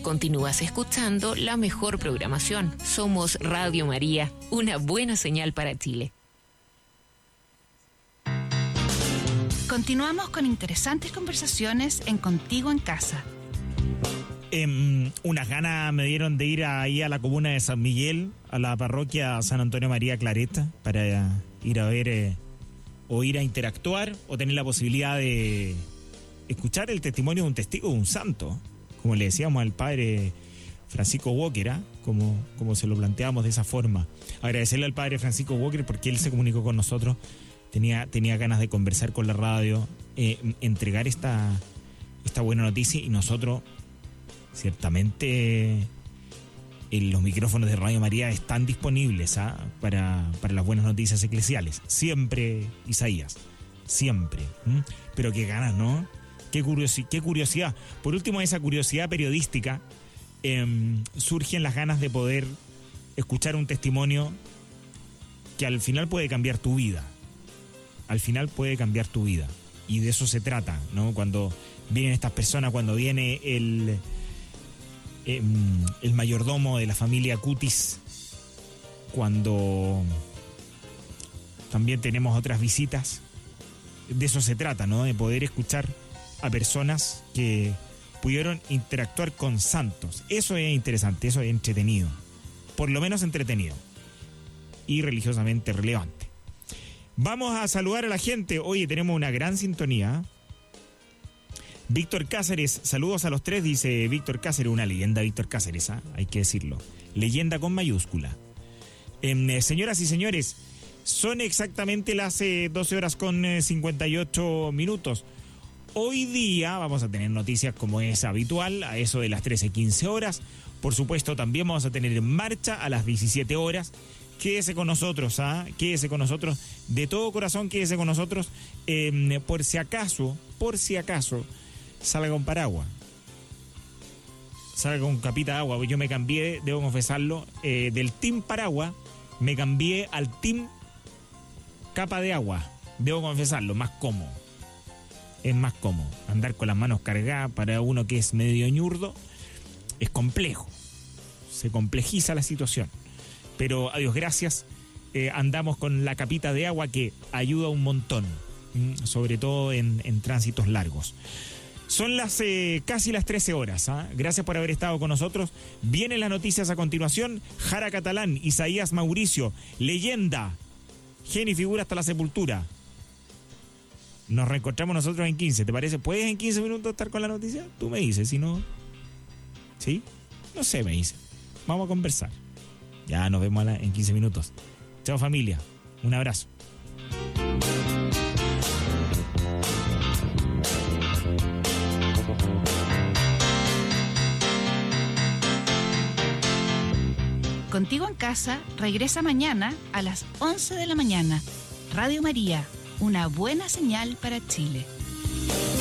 Continúas escuchando la mejor programación. Somos Radio María, una buena señal para Chile. Continuamos con interesantes conversaciones en Contigo en Casa. Unas ganas me dieron de ir ahí a la comuna de San Miguel, a la parroquia San Antonio María Clareta, para ir a ver o ir a interactuar o tener la posibilidad de escuchar el testimonio de un testigo, de un santo, como le decíamos al padre Francisco Walker, como se lo planteamos de esa forma. Agradecerle al padre Francisco Walker porque él se comunicó con nosotros, tenía ganas de conversar con la radio, entregar esta buena noticia, y nosotros ciertamente los micrófonos de Radio María están disponibles para las buenas noticias eclesiales. Siempre, Isaías, siempre. Pero qué ganas, ¿no? Qué curiosidad. Por último, esa curiosidad periodística, surgen las ganas de poder escuchar un testimonio que al final puede cambiar tu vida. Al final puede cambiar tu vida. Y de eso se trata, ¿no? Cuando vienen estas personas, cuando viene el mayordomo de la familia Cutis, cuando también tenemos otras visitas, de eso se trata, ¿no? De poder escuchar a personas que pudieron interactuar con santos. Eso es interesante, eso es entretenido, por lo menos entretenido y religiosamente relevante. Vamos a saludar a la gente. Oye, tenemos una gran sintonía. Víctor Cáceres, saludos a los tres, dice Víctor Cáceres, una leyenda Víctor Cáceres, hay que decirlo, leyenda con mayúscula. Señoras y señores, son exactamente las 12 horas con 58 minutos. Hoy día vamos a tener noticias como es habitual, a eso de las 13:15 horas. Por supuesto, también vamos a tener marcha a las 17 horas. Quédese con nosotros, quédese con nosotros, de todo corazón quédese con nosotros, por si acaso, salga con paraguas, salga con capita de agua. Yo me cambié, debo confesarlo, del team paraguas, me cambié al team capa de agua, debo confesarlo, más cómodo. Es más cómodo, andar con las manos cargadas para uno que es medio ñurdo, es complejo, se complejiza la situación. Pero a Dios gracias, andamos con la capita de agua que ayuda un montón, sobre todo en tránsitos largos. Son casi las 13 horas. Gracias por haber estado con nosotros. Vienen las noticias a continuación. Jara Catalán, Isaías Mauricio, leyenda, genio y figura hasta la sepultura. Nos reencontramos nosotros en 15, ¿te parece? ¿Puedes en 15 minutos estar con la noticia? Tú me dices, si no... ¿Sí? No sé, me dice. Vamos a conversar. Ya nos vemos en 15 minutos. Chao, familia. Un abrazo. Contigo en Casa regresa mañana a las 11 de la mañana. Radio María, una buena señal para Chile.